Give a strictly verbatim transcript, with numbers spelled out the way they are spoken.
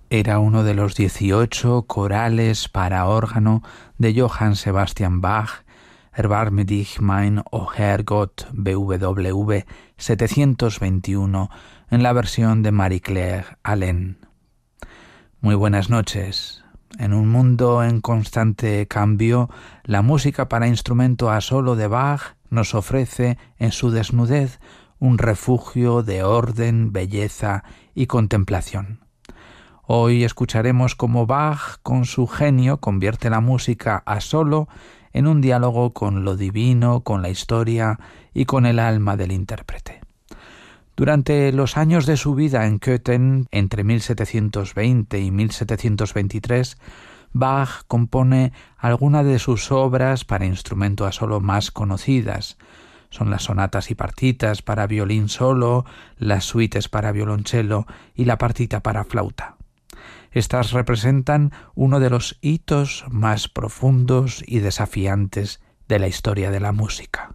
era uno de los dieciocho corales para órgano de Johann Sebastian Bach, Erbarme dich mein, o Herrgott, B W V setecientos veintiuno, en la versión de Marie-Claire Alain. Muy buenas noches. En un mundo en constante cambio, la música para instrumento a solo de Bach nos ofrece, en su desnudez, un refugio de orden, belleza y contemplación. Hoy escucharemos cómo Bach, con su genio, convierte la música a solo en un diálogo con lo divino, con la historia y con el alma del intérprete. Durante los años de su vida en Köthen, entre mil setecientos veinte y mil setecientos veintitrés, Bach compone algunas de sus obras para instrumento a solo más conocidas. Son las sonatas y partitas para violín solo, las suites para violonchelo y la partita para flauta. Estas representan uno de los hitos más profundos y desafiantes de la historia de la música.